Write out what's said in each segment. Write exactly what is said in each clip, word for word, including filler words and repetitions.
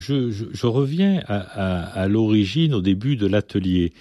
Je, je, je reviens à, à, à l'origine, au début de l'atelier.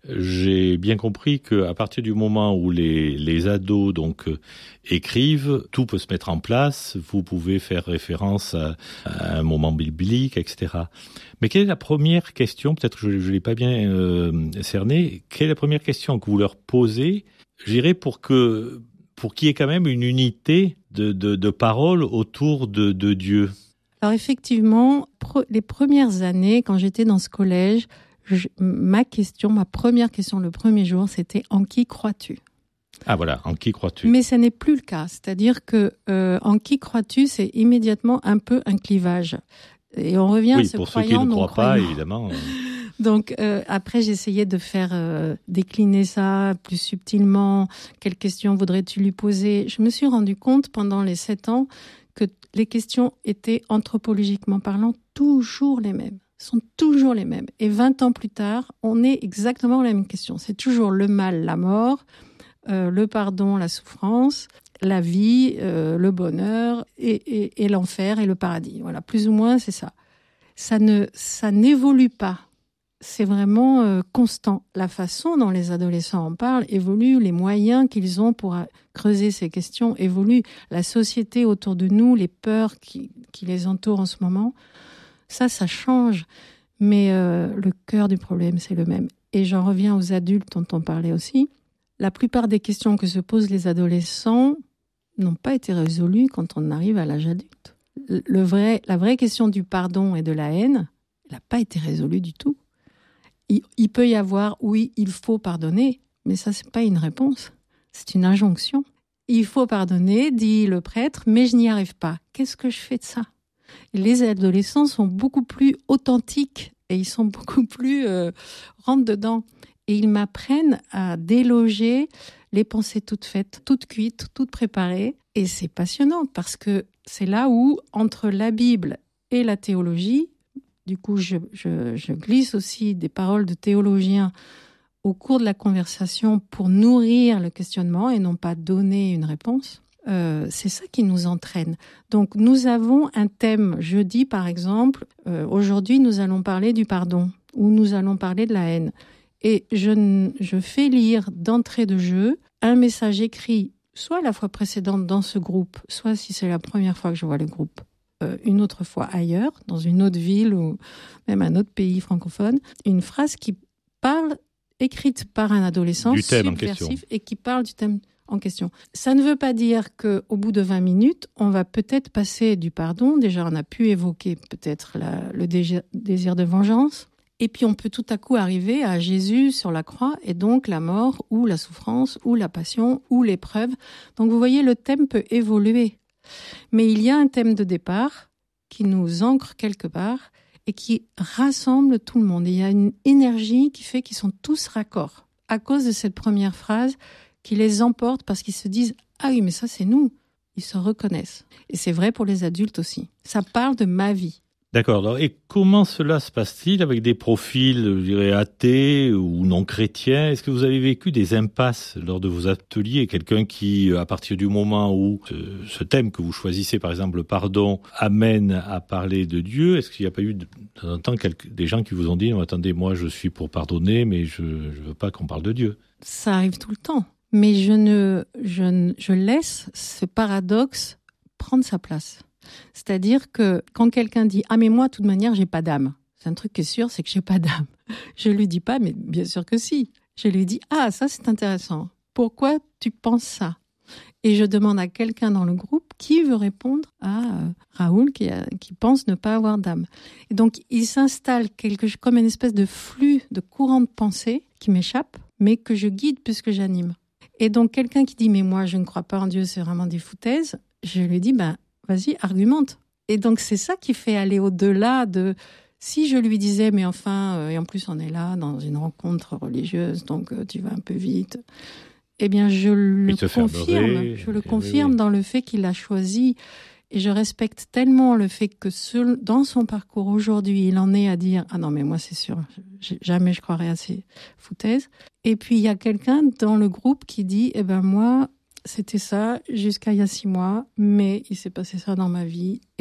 J'ai bien compris qu'à partir du moment où les, les ados donc euh, écrivent, tout peut se mettre en place. Vous pouvez faire référence à, à un moment biblique, et cetera. Mais quelle est la première question, peut-être que je ne l'ai pas bien euh, cerné, quelle est la première question que vous leur posez, je dirais, pour que pour qu'il y ait quand même une unité de, de, de parole autour de, de Dieu? Alors effectivement, pro- les premières années, quand j'étais dans ce collège, je, ma question, ma première question le premier jour, c'était « En qui crois-tu » ? Ah voilà, en qui crois-tu ? Mais ce n'est plus le cas. C'est-à-dire que euh, « En qui crois-tu » c'est immédiatement un peu un clivage. Et on revient oui, à ce pour ceux croyant, qui ne croient non-croyant. pas, évidemment. Donc euh, après, j'essayais de faire euh, décliner ça plus subtilement. Quelles questions voudrais-tu lui poser ? Je me suis rendu compte pendant les sept ans que les questions étaient anthropologiquement parlant toujours les mêmes, sont toujours les mêmes. Et vingt ans plus tard, on est exactement la même question. C'est toujours le mal, la mort, euh, le pardon, la souffrance, la vie, euh, le bonheur et, et, et l'enfer et le paradis. Voilà, plus ou moins, c'est ça. Ça ne, ça n'évolue pas. C'est vraiment euh, constant. La façon dont les adolescents en parlent évolue, les moyens qu'ils ont pour creuser ces questions évoluent. La société autour de nous, les peurs qui, qui les entourent en ce moment, ça, ça change. Mais euh, le cœur du problème, c'est le même. Et j'en reviens aux adultes dont on parlait aussi. La plupart des questions que se posent les adolescents n'ont pas été résolues quand on arrive à l'âge adulte. Le vrai, la vraie question du pardon et de la haine, elle n'a pas été résolue du tout. Il, il peut y avoir, oui, il faut pardonner, mais ça, c'est pas une réponse, c'est une injonction. Il faut pardonner, dit le prêtre, mais je n'y arrive pas. Qu'est-ce que je fais de ça ? Les adolescents sont beaucoup plus authentiques et ils sont beaucoup plus euh, rentre dedans. Et ils m'apprennent à déloger les pensées toutes faites, toutes cuites, toutes préparées. Et c'est passionnant parce que c'est là où, entre la Bible et la théologie, du coup, je, je, je glisse aussi des paroles de théologiens au cours de la conversation pour nourrir le questionnement et non pas donner une réponse. Euh, c'est ça qui nous entraîne. Donc, nous avons un thème. Jeudi, par exemple, euh, aujourd'hui, nous allons parler du pardon ou nous allons parler de la haine. Et je, je fais lire d'entrée de jeu un message écrit, soit la fois précédente dans ce groupe, soit si c'est la première fois que je vois le groupe, Euh, une autre fois ailleurs, dans une autre ville ou même un autre pays francophone, une phrase qui parle, écrite par un adolescent du thème subversif et qui parle du thème en question. Ça ne veut pas dire qu'au bout de vingt minutes, on va peut-être passer du pardon. Déjà, on a pu évoquer peut-être la, le désir, désir de vengeance. Et puis, on peut tout à coup arriver à Jésus sur la croix et donc la mort ou la souffrance ou la passion ou l'épreuve. Donc, vous voyez, le thème peut évoluer. Mais il y a un thème de départ qui nous ancre quelque part et qui rassemble tout le monde. Et il y a une énergie qui fait qu'ils sont tous raccords à cause de cette première phrase qui les emporte parce qu'ils se disent « Ah oui, mais ça, c'est nous ». Ils se reconnaissent. Et c'est vrai pour les adultes aussi. Ça parle de ma vie. D'accord. Alors, et comment cela se passe-t-il avec des profils, je dirais, athées ou non chrétiens ? Est-ce que vous avez vécu des impasses lors de vos ateliers ? Quelqu'un qui, à partir du moment où ce, ce thème que vous choisissez, par exemple, le pardon, amène à parler de Dieu, est-ce qu'il n'y a pas eu de temps en temps quelques, des gens qui vous ont dit « Non, attendez, moi, je suis pour pardonner, mais je ne veux pas qu'on parle de Dieu ». Ça arrive tout le temps. Mais je, ne, je, je laisse ce paradoxe prendre sa place. C'est-à-dire que quand quelqu'un dit « Ah, mais moi, de toute manière, j'ai pas d'âme », c'est un truc qui est sûr, c'est que j'ai pas d'âme. Je lui dis pas « Mais bien sûr que si ». Je lui dis « Ah, ça, c'est intéressant. Pourquoi tu penses ça ?» Et je demande à quelqu'un dans le groupe qui veut répondre à euh, Raoul qui, a, qui pense ne pas avoir d'âme. Et donc, il s'installe quelque, comme une espèce de flux, de courant de pensée qui m'échappe, mais que je guide puisque j'anime. Et donc, quelqu'un qui dit « Mais moi, je ne crois pas en Dieu, c'est vraiment des foutaises », je lui dis « Ben, vas-y, argumente. » Et donc, c'est ça qui fait aller au-delà de... Si je lui disais, mais enfin, euh, et en plus, on est là dans une rencontre religieuse, donc euh, tu vas un peu vite. Eh bien, je le confirme. Je le confirme dans le fait qu'il a choisi. Et je respecte tellement le fait que ce, dans son parcours aujourd'hui, il en est à dire « Ah non, mais moi, c'est sûr, jamais je croirais à ces foutaises. » Et puis, il y a quelqu'un dans le groupe qui dit « Eh ben moi... c'était ça jusqu'à il y a six mois, mais il s'est passé ça dans ma vie et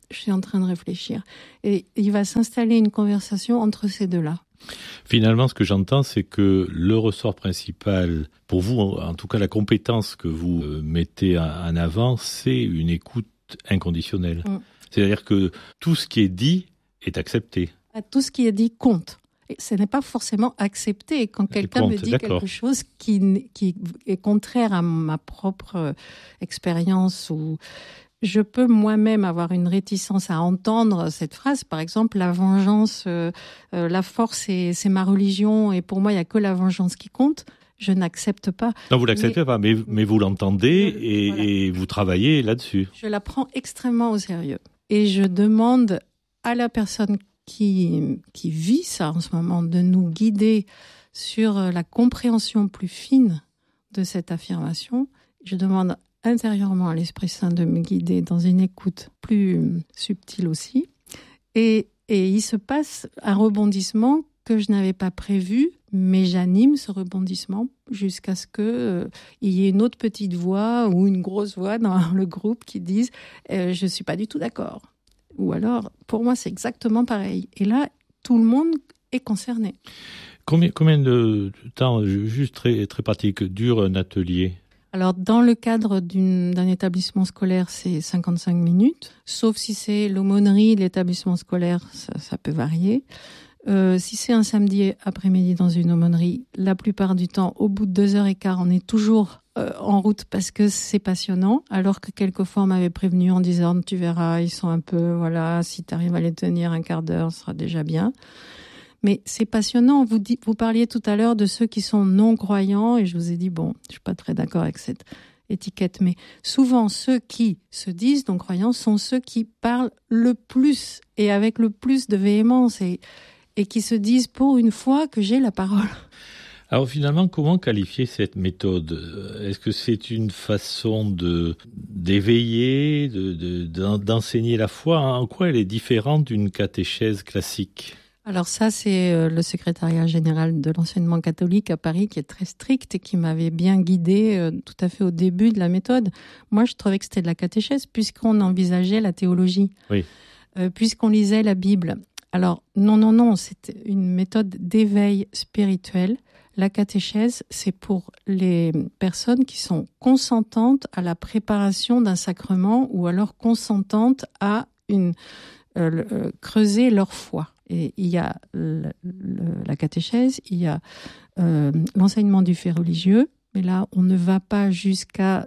je suis en train de réfléchir. Et il va s'installer une conversation entre ces deux-là. Finalement, ce que j'entends, c'est que le ressort principal, pour vous, en tout cas la compétence que vous mettez en avant, c'est une écoute inconditionnelle. Mm. C'est-à-dire que tout ce qui est dit est accepté. Tout ce qui est dit compte. Et ce n'est pas forcément accepté. Quand quelqu'un compte, me dit d'accord. quelque chose qui, qui est contraire à ma propre expérience, ou je peux moi-même avoir une réticence à entendre cette phrase. Par exemple, la vengeance, euh, euh, la force, c'est, c'est ma religion, et pour moi, il n'y a que la vengeance qui compte. Je n'accepte pas. Non, vous l'acceptez mais, pas, mais, mais vous l'entendez je, et, voilà. et vous travaillez là-dessus. Je la prends extrêmement au sérieux. Et je demande à la personne qui, qui vit ça en ce moment de nous guider sur la compréhension plus fine de cette affirmation. Je demande intérieurement à l'Esprit Saint de me guider dans une écoute plus subtile aussi. Et, et il se passe un rebondissement que je n'avais pas prévu, mais j'anime ce rebondissement jusqu'à ce qu'il euh, y ait une autre petite voix ou une grosse voix dans le groupe qui dise euh, « je ne suis pas du tout d'accord ». Ou alors, pour moi, c'est exactement pareil. Et là, tout le monde est concerné. Combien, combien de temps, juste très, très pratique, dure un atelier ? Alors, dans le cadre d'une, d'un établissement scolaire, c'est cinquante-cinq minutes. Sauf si c'est l'aumônerie de l'établissement scolaire, ça, ça peut varier. Euh, si c'est un samedi après-midi dans une aumônerie, la plupart du temps, au bout de deux heures et quart, on est toujours euh, en route parce que c'est passionnant. Alors que quelquefois, on m'avait prévenu en disant « tu verras, ils sont un peu, voilà, si tu arrives à les tenir un quart d'heure, ce sera déjà bien ». Mais c'est passionnant. Vous, dit, vous parliez tout à l'heure de ceux qui sont non-croyants et je vous ai dit, bon, je ne suis pas très d'accord avec cette étiquette, mais souvent ceux qui se disent non-croyants sont ceux qui parlent le plus et avec le plus de véhémence et et qui se disent pour une fois que j'ai la parole. Alors finalement, comment qualifier cette méthode ? Est-ce que c'est une façon de, d'éveiller, de, de, d'enseigner la foi ? En quoi elle est différente d'une catéchèse classique ? Alors ça, c'est le secrétariat général de l'enseignement catholique à Paris qui est très strict et qui m'avait bien guidée tout à fait au début de la méthode. Moi, je trouvais que c'était de la catéchèse puisqu'on envisageait la théologie, oui. euh, puisqu'on lisait la Bible. Alors, non, non, non, c'est une méthode d'éveil spirituel. La catéchèse, c'est pour les personnes qui sont consentantes à la préparation d'un sacrement ou alors consentantes à une, euh, euh, creuser leur foi. Et il y a le, le, la catéchèse, il y a euh, l'enseignement du fait religieux, mais là, on ne va pas jusqu'à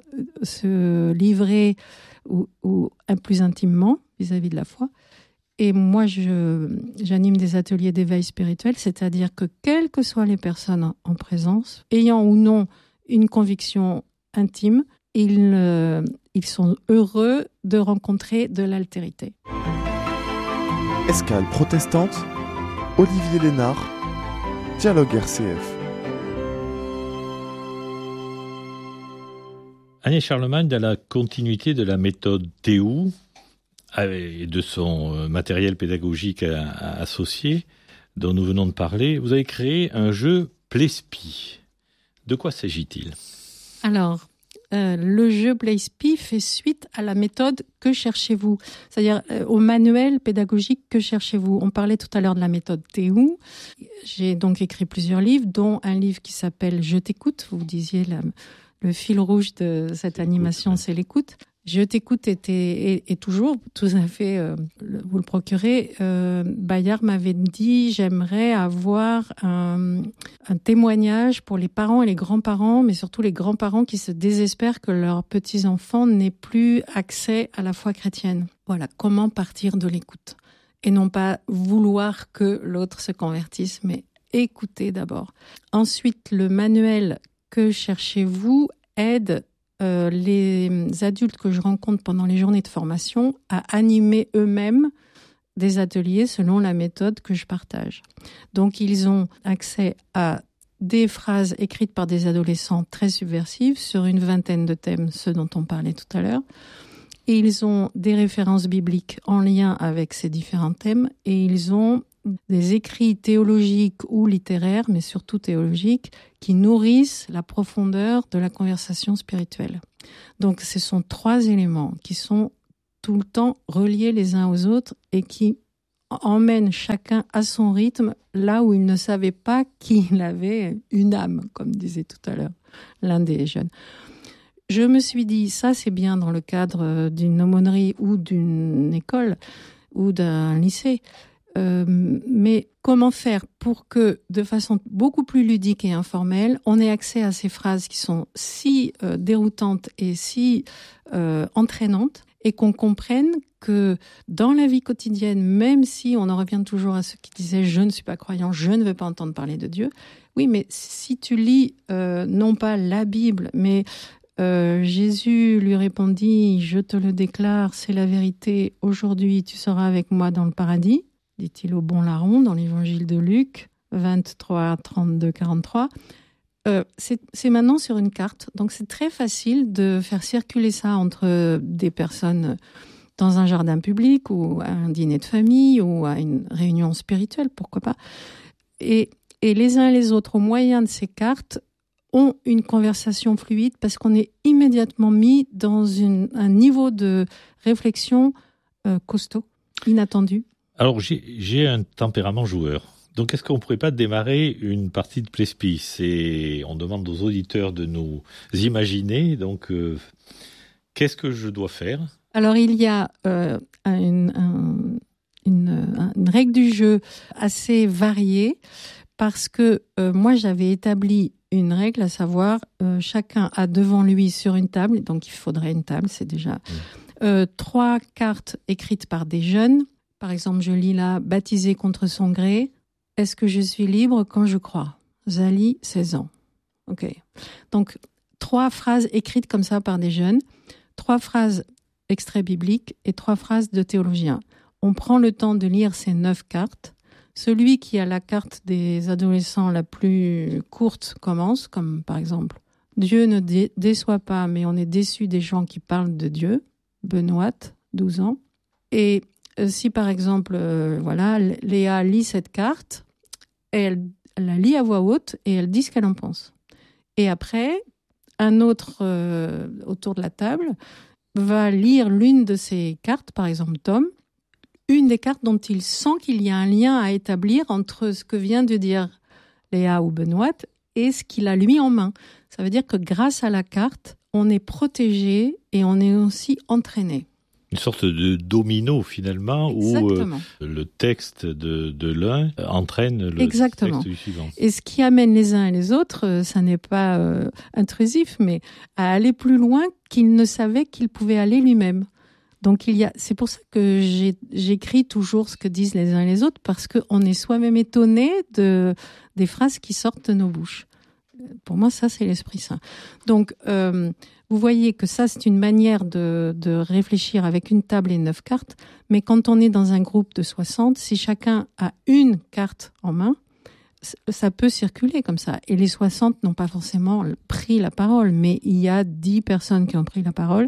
se livrer ou, ou plus intimement vis-à-vis de la foi. Et moi, je, j'anime des ateliers d'éveil spirituel, c'est-à-dire que quelles que soient les personnes en présence, ayant ou non une conviction intime, ils, euh, ils sont heureux de rencontrer de l'altérité. Escale protestante, Olivier Lénard, Dialogue R C F. Agnès Charlemagne, dans la continuité de la méthode Théou, et de son matériel pédagogique associé, dont nous venons de parler, vous avez créé un jeu Plespi. De quoi s'agit-il ? Alors, euh, le jeu Plespi fait suite à la méthode « Que cherchez-vous ?» C'est-à-dire euh, au manuel pédagogique « Que cherchez-vous ?» On parlait tout à l'heure de la méthode Théou. J'ai donc écrit plusieurs livres, dont un livre qui s'appelle « Je t'écoute ». Vous disiez, la, le fil rouge de cette animation, c'est l'écoute. Je t'écoute était et, et toujours tout à fait euh, vous le procurez. Euh, Bayard m'avait dit j'aimerais avoir un, un témoignage pour les parents et les grands-parents, mais surtout les grands-parents qui se désespèrent que leurs petits-enfants n'aient plus accès à la foi chrétienne. Voilà, comment partir de l'écoute et non pas vouloir que l'autre se convertisse, mais écouter d'abord. Ensuite, le manuel Que cherchez-vous aide Euh, les adultes que je rencontre pendant les journées de formation à animer eux-mêmes des ateliers selon la méthode que je partage. Donc, ils ont accès à des phrases écrites par des adolescents très subversives sur une vingtaine de thèmes, ceux dont on parlait tout à l'heure. Et ils ont des références bibliques en lien avec ces différents thèmes et ils ont des écrits théologiques ou littéraires, mais surtout théologiques, qui nourrissent la profondeur de la conversation spirituelle. Donc, ce sont trois éléments qui sont tout le temps reliés les uns aux autres et qui emmènent chacun à son rythme là où il ne savait pas qu'il avait une âme, comme disait tout à l'heure l'un des jeunes. Je me suis dit, ça c'est bien dans le cadre d'une aumônerie ou d'une école ou d'un lycée, euh, mais comment faire pour que, de façon beaucoup plus ludique et informelle, on ait accès à ces phrases qui sont si euh, déroutantes et si euh, entraînantes, et qu'on comprenne que dans la vie quotidienne, même si on en revient toujours à ceux qui disaient « je ne suis pas croyant, je ne veux pas entendre parler de Dieu », oui, mais si tu lis euh, non pas la Bible, mais euh, Jésus lui répondit « je te le déclare, c'est la vérité, aujourd'hui tu seras avec moi dans le paradis », dit-il au bon larron dans l'évangile de Luc vingt-trois, trente-deux, quarante-trois. Euh, c'est, c'est maintenant sur une carte, donc c'est très facile de faire circuler ça entre des personnes dans un jardin public ou à un dîner de famille ou à une réunion spirituelle, pourquoi pas. Et, et les uns et les autres, au moyen de ces cartes, ont une conversation fluide parce qu'on est immédiatement mis dans une, un niveau de réflexion euh, costaud, inattendu. Alors, j'ai, j'ai un tempérament joueur. Donc, est-ce qu'on ne pourrait pas démarrer une partie de Plespis ? Et on demande aux auditeurs de nous imaginer. Donc, euh, qu'est-ce que je dois faire ? Alors, il y a euh, une, un, une, une règle du jeu assez variée parce que euh, moi, j'avais établi une règle, à savoir euh, chacun a devant lui sur une table, donc il faudrait une table, c'est déjà mmh. euh, trois cartes écrites par des jeunes. Par exemple, je lis là « Baptisé contre son gré ». Est-ce que je suis libre quand je crois ? Zali, seize ans. Ok. Donc, trois phrases écrites comme ça par des jeunes, trois phrases extraits bibliques et trois phrases de théologiens. On prend le temps de lire ces neuf cartes. Celui qui a la carte des adolescents la plus courte commence, comme par exemple « Dieu ne dé- déçoit pas, mais on est déçu des gens qui parlent de Dieu ». Benoît, douze ans. Et si par exemple, euh, voilà, Léa lit cette carte, elle, elle la lit à voix haute et elle dit ce qu'elle en pense. Et après, un autre euh, autour de la table va lire l'une de ces cartes, par exemple Tom, une des cartes dont il sent qu'il y a un lien à établir entre ce que vient de dire Léa ou Benoît et ce qu'il a lui en main. Ça veut dire que grâce à la carte, on est protégé et on est aussi entraîné. Une sorte de domino finalement. Exactement. Où euh, le texte de, de l'un entraîne le Exactement. texte du suivant. Et ce qui amène les uns et les autres, euh, ça n'est pas euh, intrusif, mais à aller plus loin qu'il ne savait qu'il pouvait aller lui-même. Donc il y a, c'est pour ça que j'ai, j'écris toujours ce que disent les uns et les autres, parce qu'on est soi-même étonné de, des phrases qui sortent de nos bouches. Pour moi, ça, c'est l'Esprit Saint. Donc, euh, vous voyez que ça, c'est une manière de, de réfléchir avec une table et neuf cartes. Mais quand on est dans un groupe de soixante, si chacun a une carte en main, ça peut circuler comme ça. Et les soixante n'ont pas forcément pris la parole, mais il y a dix personnes qui ont pris la parole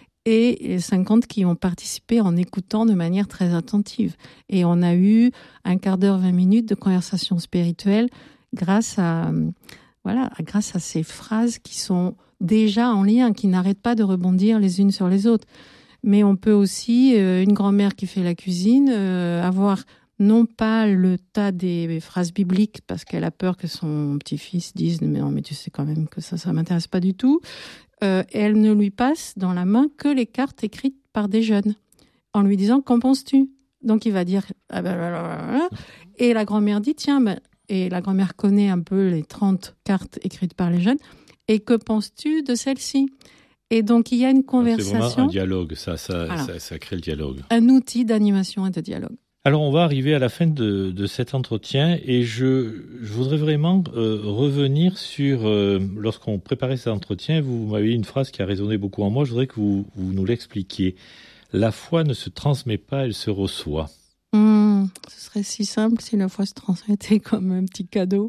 et cinquante qui ont participé en écoutant de manière très attentive. Et on a eu un quart d'heure, vingt minutes de conversation spirituelle grâce à... Voilà, grâce à ces phrases qui sont déjà en lien, qui n'arrêtent pas de rebondir les unes sur les autres. Mais on peut aussi, euh, une grand-mère qui fait la cuisine, euh, avoir non pas le tas des phrases bibliques, parce qu'elle a peur que son petit-fils dise « mais non, mais tu sais quand même que ça, ça m'intéresse pas du tout euh, », et elle ne lui passe dans la main que les cartes écrites par des jeunes, en lui disant « qu'en penses-tu » Donc il va dire ah ben, blablabla. Et la grand-mère dit « tiens, ben, et la grand-mère connaît un peu les trente cartes écrites par les jeunes. Et que penses-tu de celle-ci ? Et donc, il y a une conversation. C'est vraiment un dialogue, ça, ça, voilà. ça, ça crée le dialogue. Un outil d'animation et de dialogue. Alors, on va arriver à la fin de, de cet entretien et je, je voudrais vraiment euh, revenir sur, euh, lorsqu'on préparait cet entretien, vous m'avez dit une phrase qui a résonné beaucoup en moi, je voudrais que vous, vous nous l'expliquiez. La foi ne se transmet pas, elle se reçoit. Mmh, ce serait si simple si la foi se transmettait comme un petit cadeau.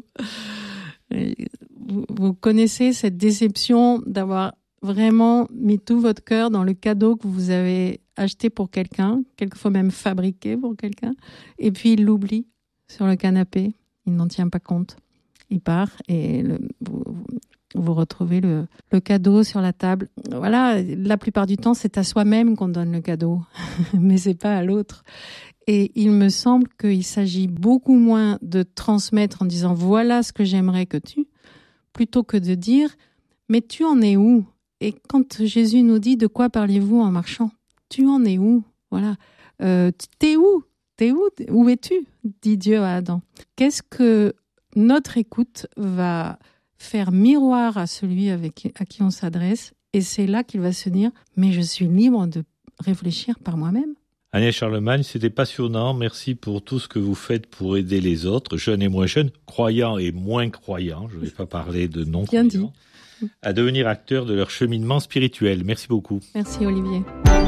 Vous, vous connaissez cette déception d'avoir vraiment mis tout votre cœur dans le cadeau que vous avez acheté pour quelqu'un, quelquefois même fabriqué pour quelqu'un, et puis il l'oublie sur le canapé, il n'en tient pas compte. Il part et le, vous, vous retrouvez le, le cadeau sur la table. Voilà, la plupart du temps, c'est à soi-même qu'on donne le cadeau, mais c'est pas à l'autre. Et il me semble qu'il s'agit beaucoup moins de transmettre en disant « voilà ce que j'aimerais que tu », plutôt que de dire « mais tu en es où ?» Et quand Jésus nous dit « de quoi parliez-vous en marchant ?» Tu en es où ? Voilà. Euh, t'es où ? T'es où ? Où es-tu ? Dit Dieu à Adam. Qu'est-ce que notre écoute va faire miroir à celui avec, à qui on s'adresse ? Et c'est là qu'il va se dire « mais je suis libre de réfléchir par moi-même ». Agnès Charlemagne, c'était passionnant. Merci pour tout ce que vous faites pour aider les autres, jeunes et moins jeunes, croyants et moins croyants, je ne vais pas parler de non-croyants, à devenir acteurs de leur cheminement spirituel. Merci beaucoup. Merci Olivier.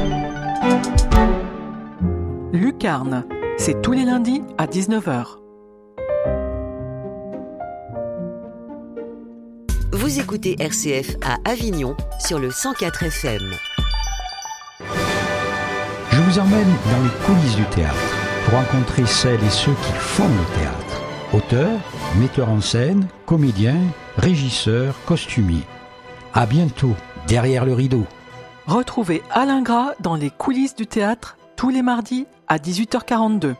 Lucarne, c'est tous les lundis à dix-neuf heures. Vous écoutez R C F à Avignon sur le cent quatre F M. Je vous emmène dans les coulisses du théâtre pour rencontrer celles et ceux qui font le théâtre. Auteurs, metteurs en scène, comédiens, régisseurs, costumiers. À bientôt, derrière le rideau. Retrouvez Alain Gras dans les coulisses du théâtre tous les mardis à dix-huit heures quarante-deux.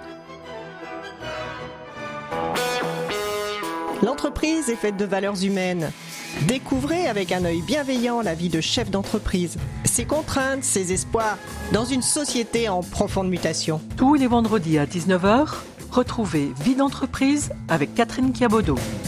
L'entreprise est faite de valeurs humaines. Découvrez avec un œil bienveillant la vie de chef d'entreprise, ses contraintes, ses espoirs, dans une société en profonde mutation. Tous les vendredis à dix-neuf heures, retrouvez Vie d'entreprise avec Catherine Kiabodo.